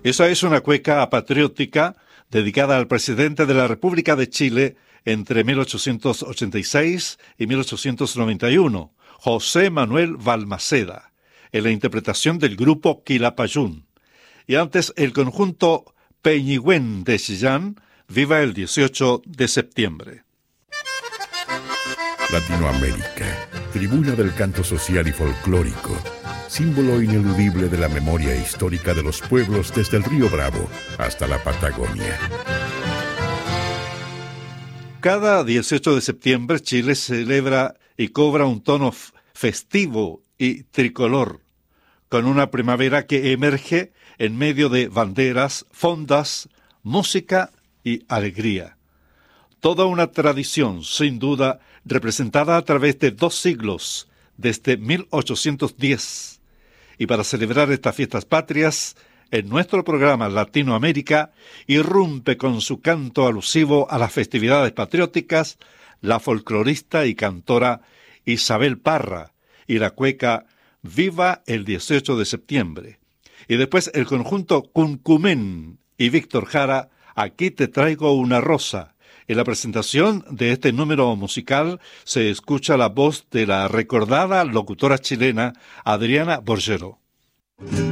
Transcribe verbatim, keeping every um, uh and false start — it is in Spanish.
Esa es una cueca patriótica dedicada al presidente de la República de Chile entre mil ochocientos ochenta y seis y mil ochocientos noventa y uno, José Manuel Balmaceda, en la interpretación del grupo Quilapayún. Y antes el conjunto Peñigüén de Chillán, Viva el dieciocho de septiembre. Latinoamérica, tribuna del canto social y folclórico, símbolo ineludible de la memoria histórica de los pueblos desde el Río Bravo hasta la Patagonia. Cada dieciocho de septiembre Chile celebra y cobra un tono festivo y tricolor, con una primavera que emerge en medio de banderas, fondas, música y alegría. Toda una tradición, sin duda, representada a través de dos siglos, desde mil ochocientos diez. Y para celebrar estas fiestas patrias, en nuestro programa Latinoamérica, irrumpe con su canto alusivo a las festividades patrióticas la folclorista y cantora Isabel Parra y la cueca Viva el dieciocho de septiembre. Y después el conjunto Cuncumén y Víctor Jara, Aquí te traigo una rosa. En la presentación de este número musical se escucha la voz de la recordada locutora chilena Adriana Borgero.